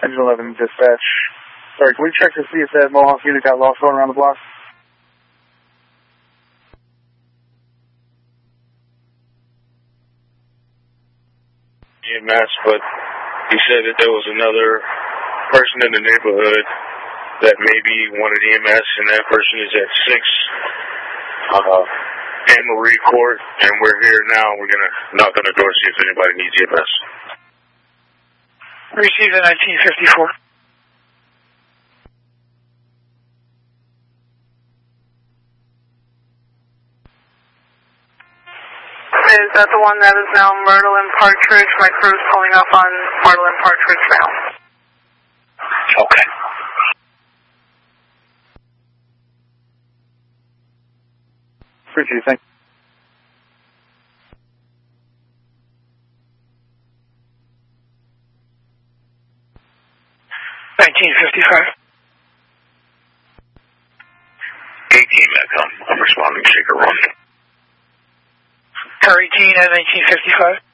Engine 11 dispatch. Sorry, can we check to see if that Mohawk unit got lost going around the block? EMS, but he said that there was another person in the neighborhood that maybe wanted EMS, and that person is at 6 Anne Marie Court, and we're here now. We're going to knock on the door to see if anybody needs EMS. Received at 1954. Is that the one that is now Myrtle and Partridge? My crew is pulling up on Myrtle and Partridge now. Okay. Appreciate it, thank you. I'm responding, Shaker 1. Car 18 at 1955.